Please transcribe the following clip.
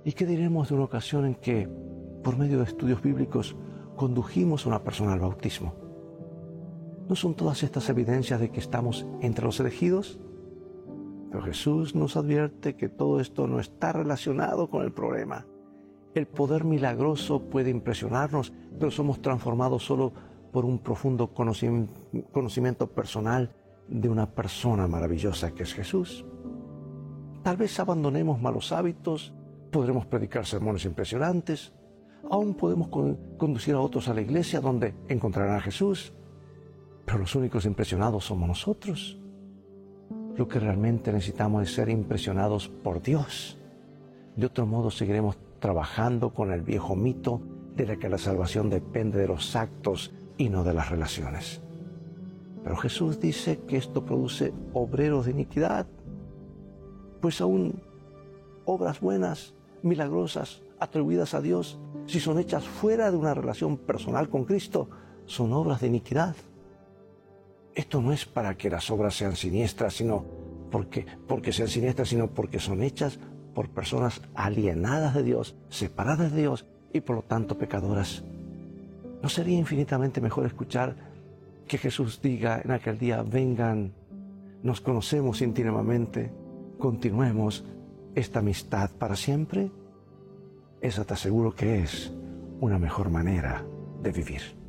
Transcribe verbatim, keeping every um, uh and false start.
¿Y qué diremos de una ocasión en que, por medio de estudios bíblicos, condujimos a una persona al bautismo? ¿No son todas estas evidencias de que estamos entre los elegidos? Pero Jesús nos advierte que todo esto no está relacionado con el problema. El poder milagroso puede impresionarnos, pero somos transformados solo por un profundo conocimiento personal de una persona maravillosa que es Jesús. Tal vez abandonemos malos hábitos, podremos predicar sermones impresionantes, aún podemos conducir a otros a la iglesia donde encontrarán a Jesús, pero los únicos impresionados somos nosotros. Lo que realmente necesitamos es ser impresionados por Dios. De otro modo seguiremos trabajando con el viejo mito de la que la salvación depende de los actos y no de las relaciones. Pero Jesús dice que esto produce obreros de iniquidad, pues aún obras buenas, milagrosas, atribuidas a Dios, si son hechas fuera de una relación personal con Cristo, son obras de iniquidad. Esto no es para que las obras sean siniestras, sino porque, porque sean siniestras, sino porque son hechas por personas alienadas de Dios, separadas de Dios y por lo tanto pecadoras. ¿No sería infinitamente mejor escuchar que Jesús diga en aquel día: vengan, nos conocemos íntimamente, continuemos esta amistad para siempre? Esa te aseguro que es una mejor manera de vivir.